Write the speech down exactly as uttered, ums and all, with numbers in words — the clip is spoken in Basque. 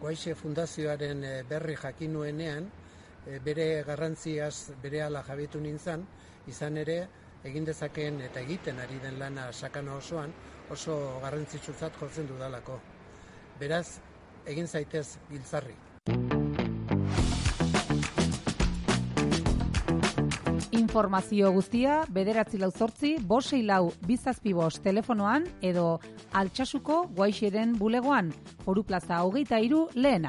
Guaixe Fundazioaren berri jakin nuenean, bere garrantziaz berehala jabetu nintzen, izan ere egin dezakeen eta egiten ari den lana sakana osoan oso garrantzitsutzat jotzen dudalako. Beraz, egin zaitez giltzarri. Informazio guztia bederatzi lau zortzi, bost sei lau, bi zazpi bost telefonoan edo Altsasuko Guaixeren bulegoan, Foru Plaza hogeita hiru lehena.